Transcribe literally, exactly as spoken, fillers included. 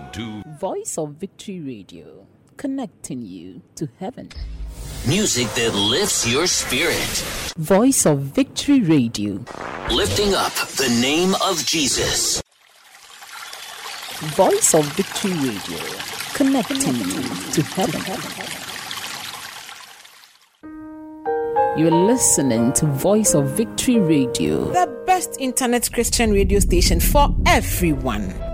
Listen to Voice of Victory Radio, connecting you to heaven. Music that lifts your spirit. Voice of Victory Radio, Lifting up the name of Jesus. Voice of Victory Radio, connecting you to heaven. You're listening to Voice of Victory Radio, the best internet Christian radio station for everyone.